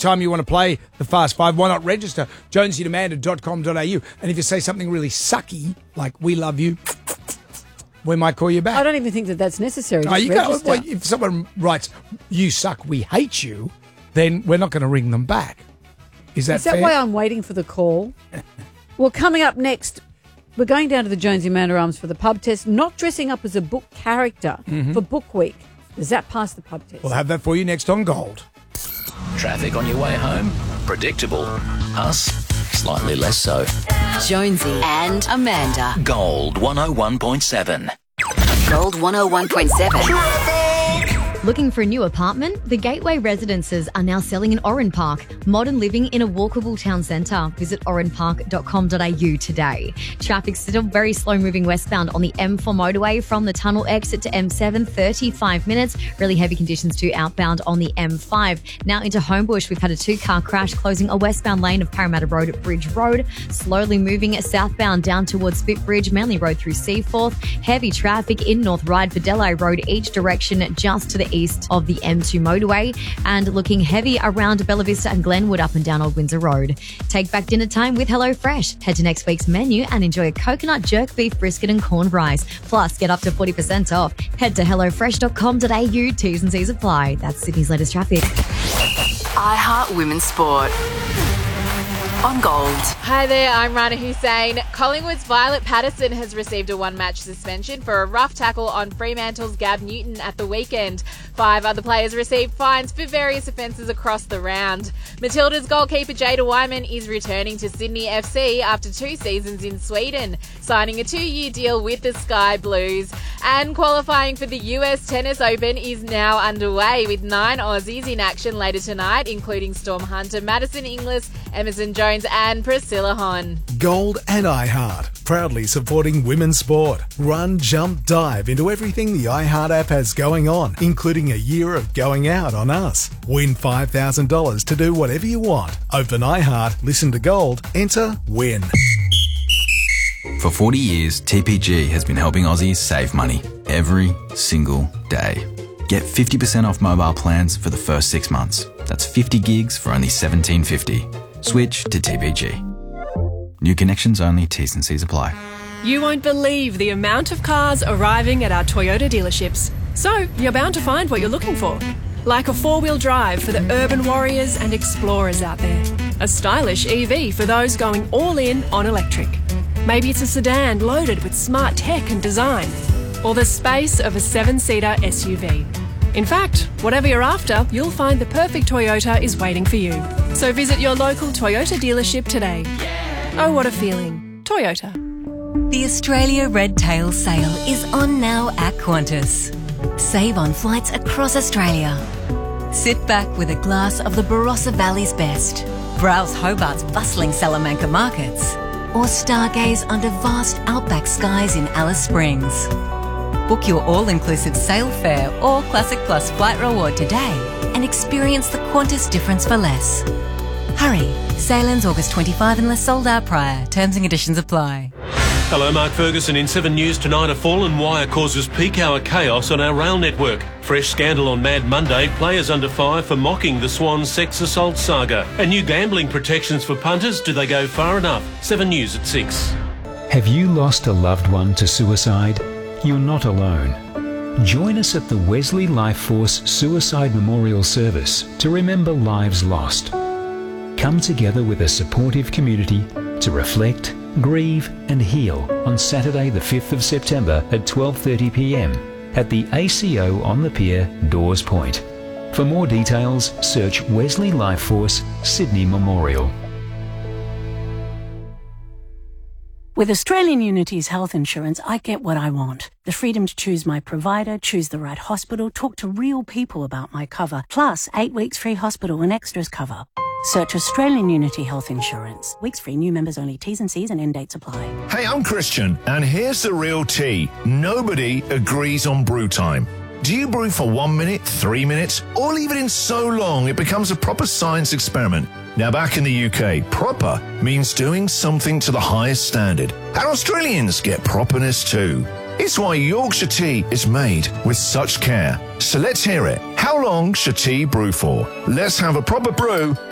time you want to play the Fast Five, why not register? jonesyandamanda.com.au. And if you say something really sucky, like we love you, we might call you back. I don't even think that that's necessary. Oh, if someone writes, you suck, we hate you, then we're not going to ring them back. Is that fair? Why I'm waiting for the call? Well, coming up next, we're going down to the Jonesy Amanda Arms for the pub test, not dressing up as a book character for Book Week. Does that pass the pub test? We'll have that for you next on Gold. Traffic on your way home? Predictable. Us? Slightly less so. Jonesy and Amanda. Gold 101.7. Gold 101.7. Looking for a new apartment? The Gateway Residences are now selling in Oran Park. Modern living in a walkable town centre. Visit oranpark.com.au today. Traffic's still very slow moving westbound on the M4 motorway from the tunnel exit to M7, 35 minutes. Really heavy conditions too outbound on the M5. Now into Homebush, we've had a 2-car crash closing a westbound lane of Parramatta Road at Bridge Road. Slowly moving southbound down towards Spitbridge, Manly Road through Seaforth. Heavy traffic in North Ryde for Delhi Road, each direction just to the east of the M2 motorway, and looking heavy around Bella Vista and Glenwood up and down Old Windsor Road. Take back dinner time with HelloFresh. Head to next week's menu and enjoy a coconut jerk beef brisket and corned rice. Plus, get up to 40% off. Head to hellofresh.com.au. T's and C's apply. That's Sydney's latest traffic. iHeart Women's Sport. On Gold. Hi there, I'm Rana Hussein. Collingwood's Violet Patterson has received a one-match suspension for a rough tackle on Fremantle's Gab Newton at the weekend. 5 other players received fines for various offences across the round. Matilda's goalkeeper Jada Wyman is returning to Sydney FC after 2 seasons in Sweden, signing a 2-year deal with the Sky Blues. And qualifying for the US Tennis Open is now underway, with 9 Aussies in action later tonight, including Storm Hunter, Madison Inglis, Emerson Jones and Priscilla Hon. Gold and iHeart, proudly supporting women's sport. Run, jump, dive into everything the iHeart app has going on, including a year of going out on us. Win $5,000 to do whatever you want. Open iHeart, listen to Gold, enter, win. For 40 years, TPG has been helping Aussies save money every single day. Get 50% off mobile plans for the first 6 months. That's 50 gigs for only $17.50. Switch to TPG. New connections only, T's and C's apply. You won't believe the amount of cars arriving at our Toyota dealerships. So, you're bound to find what you're looking for. Like a 4-wheel drive for the urban warriors and explorers out there. A stylish EV for those going all in on electric. Maybe it's a sedan loaded with smart tech and design. Or the space of a 7-seater SUV. In fact, whatever you're after, you'll find the perfect Toyota is waiting for you. So visit your local Toyota dealership today. Oh, what a feeling. Toyota. The Australia Red Tail Sale is on now at Qantas. Save on flights across Australia. Sit back with a glass of the Barossa Valley's best. Browse Hobart's bustling Salamanca markets. Or stargaze under vast outback skies in Alice Springs. Book your all-inclusive sail fare or Classic Plus flight reward today and experience the Qantas difference for less. Hurry! Sale ends August 25 unless sold out prior. Terms and conditions apply. Hello, Mark Ferguson in 7 News tonight. A fallen wire causes peak hour chaos on our rail network. Fresh scandal on Mad Monday. Players under fire for mocking the Swan sex assault saga. And new gambling protections for punters. Do they go far enough? 7 News at 6. Have you lost a loved one to suicide? You're not alone. Join us at the Wesley Life Force Suicide Memorial Service to remember lives lost. Come together with a supportive community to reflect, grieve and heal on Saturday the 5th of September at 12:30 p.m. at the ACO on the Pier, Dawes Point. For more details, search Wesley Life Force Sydney Memorial. With Australian Unity's health insurance, I get what I want. The freedom to choose my provider, choose the right hospital, talk to real people about my cover, plus 8 weeks free hospital and extras cover. Search Australian Unity Health Insurance. Weeks free, new members only. T's and C's and end dates apply. Hey, I'm Christian, and here's the real tea. Nobody agrees on brew time. Do you brew for 1 minute, 3 minutes, or leave it in so long it becomes a proper science experiment? Now, back in the UK, proper means doing something to the highest standard. And Australians get properness too. It's why Yorkshire tea is made with such care. So let's hear it. How long should tea brew for? Let's have a proper brew